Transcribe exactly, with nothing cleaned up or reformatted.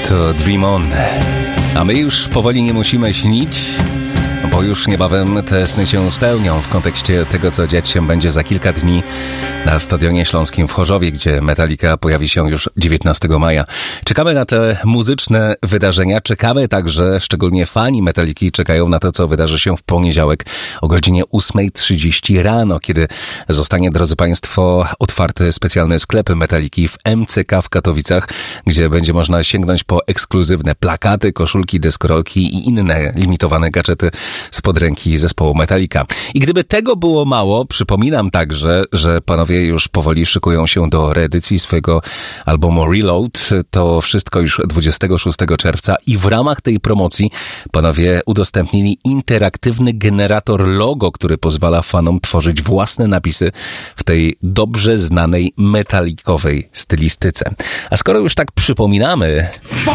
To Dream On. A my już powoli nie musimy śnić, bo już niebawem te sny się spełnią w kontekście tego, co dziać się będzie za kilka dni na Stadionie Śląskim w Chorzowie, gdzie Metallica pojawi się już dziewiętnastego maja. Czekamy na te muzyczne wydarzenia, czekamy także, szczególnie fani Metalliki czekają na to, co wydarzy się w poniedziałek o godzinie ósma trzydzieści rano, kiedy zostanie, drodzy Państwo, otwarty specjalny sklep Metalliki w M C K w Katowicach, gdzie będzie można sięgnąć po ekskluzywne plakaty, koszulki, deskorolki i inne limitowane gadżety spod ręki zespołu Metallica. I gdyby tego było mało, przypominam także, że panowie już powoli szykują się do reedycji swojego albumu Reload. To wszystko już dwudziestego szóstego czerwca i w ramach tej promocji panowie udostępnili interaktywny generator logo, który pozwala fanom tworzyć własne napisy w tej dobrze znanej metalikowej stylistyce. A skoro już tak przypominamy